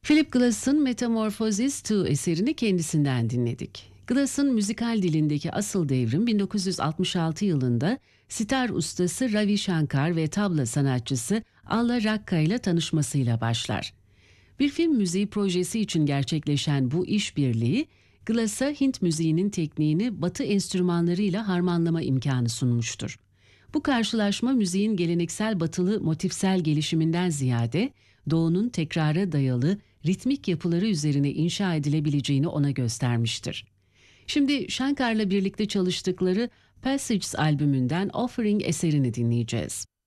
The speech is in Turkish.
Philip Glass'ın Metamorphosis 2 eserini kendisinden dinledik. Glass'ın müzikal dilindeki asıl devrim 1966 yılında sitar ustası Ravi Shankar ve tabla sanatçısı Alla Rakka ile tanışmasıyla başlar. Bir film müziği projesi için gerçekleşen bu işbirliği, Glass'a Hint müziğinin tekniğini Batı enstrümanlarıyla harmanlama imkanı sunmuştur. Bu karşılaşma müziğin geleneksel batılı motifsel gelişiminden ziyade Doğu'nun tekrara dayalı ritmik yapıları üzerine inşa edilebileceğini ona göstermiştir. Şimdi Shankar'la birlikte çalıştıkları Passages albümünden Offering eserini dinleyeceğiz.